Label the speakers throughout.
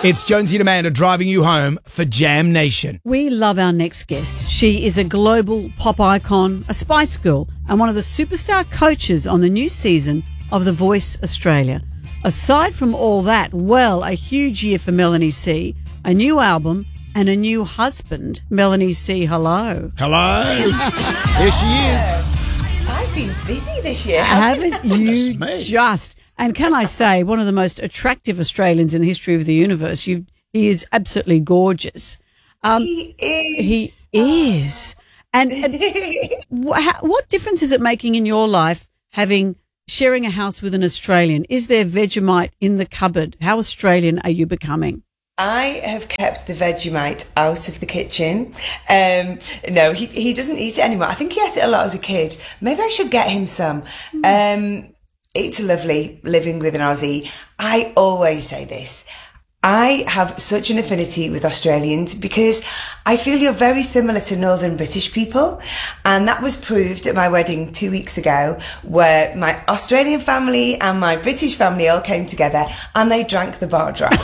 Speaker 1: It's Jonesy and Amanda driving you home for Jam Nation.
Speaker 2: We love our next guest. She is a global pop icon, a Spice Girl, and one of the superstar coaches on the new season of The Voice Australia. Aside from all that, well, a huge year for Melanie C, a new album and a new husband. Melanie C, hello.
Speaker 1: Hello. Here she is.
Speaker 3: I've been busy this year.
Speaker 2: Haven't you
Speaker 1: me.
Speaker 2: just? And can I say, one of the most attractive Australians in the history of the universe. He is absolutely gorgeous.
Speaker 3: He is.
Speaker 2: He is. And what difference is it making in your life sharing a house with an Australian? Is there Vegemite in the cupboard? How Australian are you becoming?
Speaker 3: I have kept the Vegemite out of the kitchen. No, he doesn't eat it anymore. I think he ate it a lot as a kid. Maybe I should get him some. It's lovely living with an Aussie. I always say this. I have such an affinity with Australians because I feel you're very similar to Northern British people. And that was proved at my wedding 2 weeks ago, where my Australian family and my British family all came together and they drank the bar dry.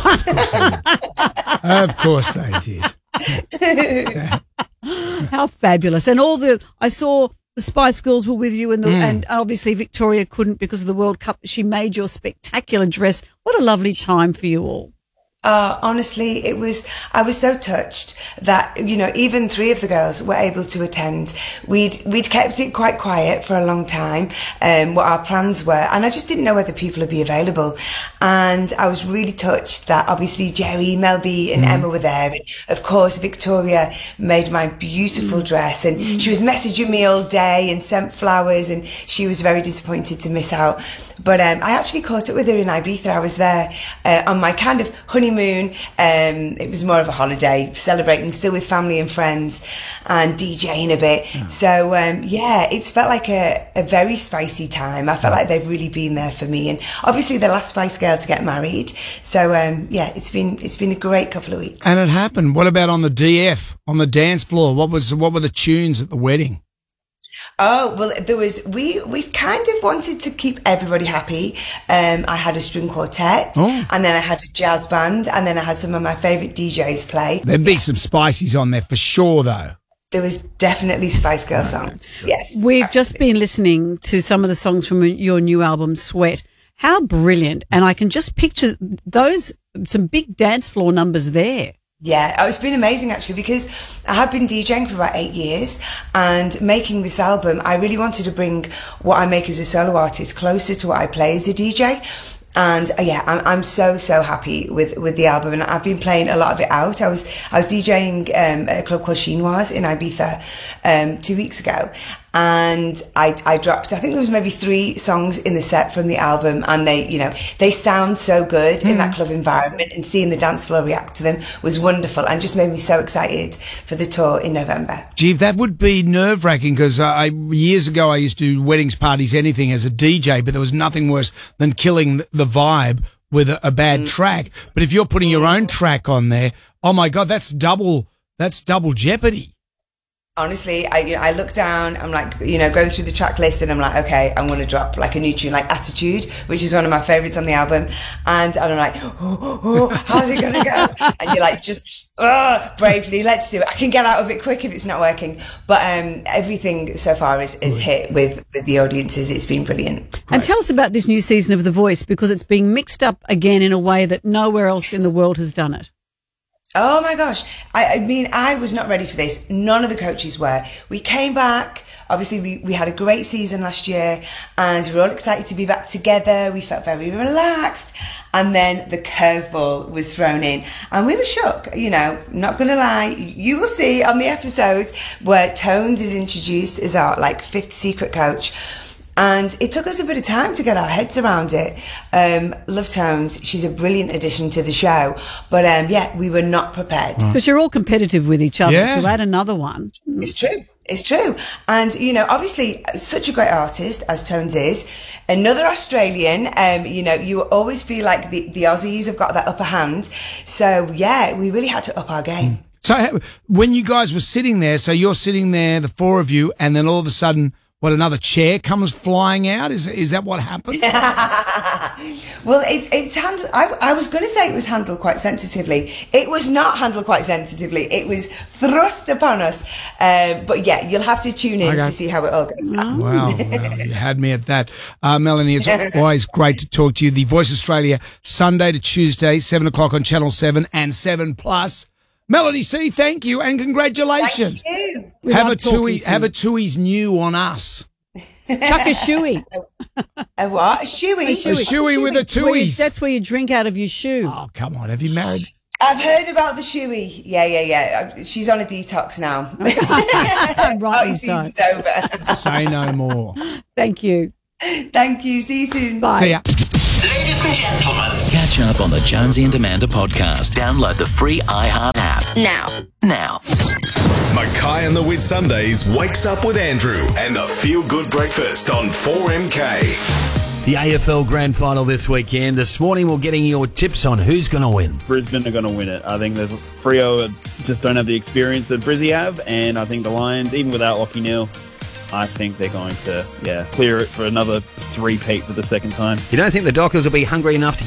Speaker 1: Of course they did.
Speaker 2: How fabulous. And I saw the Spice Girls were with you and obviously Victoria couldn't because of the World Cup. She made your spectacular dress. What a lovely time for you all.
Speaker 3: Honestly, I was so touched that, even three of the girls were able to attend. We'd kept it quite quiet for a long time, what our plans were. And I just didn't know whether people would be available. And I was really touched that obviously Jerry, Mel B and Emma were there. And of course, Victoria made my beautiful dress and she was messaging me all day and sent flowers and she was very disappointed to miss out. But I actually caught up with her in Ibiza. I was there on my kind of honeymoon. It was more of a holiday, celebrating still with family and friends and DJing a bit. Yeah. So, it's felt like a very spicy time. I felt like they've really been there for me. And obviously the last Spice Girl to get married. So, it's been a great couple of weeks.
Speaker 1: And it happened. What about on the DF, on the dance floor? What were the tunes at the wedding?
Speaker 3: Oh, well, we kind of wanted to keep everybody happy. I had a string quartet and then I had a jazz band and then I had some of my favourite DJs play.
Speaker 1: There'd be some spices on there for sure, though.
Speaker 3: There was definitely Spice Girl songs. Yes.
Speaker 2: We've just been listening to some of the songs from your new album, Sweat. How brilliant. And I can just picture some big dance floor numbers there.
Speaker 3: Yeah, it's been amazing actually because I have been DJing for about 8 years and making this album, I really wanted to bring what I make as a solo artist closer to what I play as a DJ. And I'm so happy with the album and I've been playing a lot of it out. I was DJing at a club called Chinoise in Ibiza 2 weeks ago. And I dropped, I think there was maybe 3 songs in the set from the album and they sound so good in that club environment and seeing the dance floor react to them was wonderful and just made me so excited for the tour in November.
Speaker 1: Gee, that would be nerve-wracking because years ago I used to do weddings, parties, anything as a DJ, but there was nothing worse than killing the vibe with a bad track. But if you're putting your own track on there, oh my God, that's double jeopardy.
Speaker 3: Honestly, I look down, I'm like, going through the track list and I'm like, okay, I'm going to drop like a new tune, like Attitude, which is one of my favourites on the album. And I'm like, how's it going to go? And you're like, just bravely, let's do it. I can get out of it quick if it's not working. But everything so far is hit with the audiences. It's been brilliant.
Speaker 2: Great. And tell us about this new season of The Voice because it's being mixed up again in a way that nowhere else in the world has done it.
Speaker 3: Oh my gosh. I mean, I was not ready for this. None of the coaches were. We came back. Obviously, we had a great season last year and we were all excited to be back together. We felt very relaxed. And then the curveball was thrown in and we were shook, not going to lie. You will see on the episode where Tones is introduced as our fifth secret coach. And it took us a bit of time to get our heads around it. Love Tones, she's a brilliant addition to the show. But we were not prepared.
Speaker 2: Because you're all competitive with each other, to add another one.
Speaker 3: It's true. And, obviously, such a great artist as Tones is. Another Australian, you always feel like the Aussies have got that upper hand. So, we really had to up our game.
Speaker 1: So when you guys were sitting there, so you're sitting there, the four of you, and then all of a sudden, what, another chair comes flying out? Is that what happened?
Speaker 3: Well, it's handled. I was going to say it was handled quite sensitively. It was not handled quite sensitively. It was thrust upon us. But yeah, you'll have to tune in to see how it all goes down.
Speaker 1: Wow, you had me at that. Melanie, it's always great to talk to you. The Voice Australia, Sunday to Tuesday, 7 o'clock on Channel 7 and 7+. Melanie C, thank you and congratulations.
Speaker 3: Thank you.
Speaker 1: Have a Tooheys new on us.
Speaker 2: Chuck a shoey.
Speaker 3: A what? A shoey?
Speaker 1: A shoey with a Tooheys.
Speaker 2: That's where you drink out of your shoe.
Speaker 1: Oh, come on. Have you married?
Speaker 3: I've heard about the shoey. Yeah. She's on a detox now.
Speaker 2: Right, so.
Speaker 3: It's over.
Speaker 1: Say no more.
Speaker 2: Thank you.
Speaker 3: Thank you. See you soon.
Speaker 2: Bye.
Speaker 1: See ya.
Speaker 4: Ladies and gentlemen,
Speaker 5: Catch up on the Jonesy and Amanda podcast. Download the free iHeart app now.
Speaker 6: Mackay and the Whitsundays wakes up with Andrew and the Feel Good Breakfast on 4MK.
Speaker 7: The AFL Grand Final this weekend. This morning we're getting your tips on who's going to win.
Speaker 8: Brisbane are going to win it. I think the Freo just don't have the experience that Brizzy have, and I think the Lions, even without Lachie Neale, I think they're going to clear it for another three-peat for the second time.
Speaker 7: You don't think the Dockers will be hungry enough to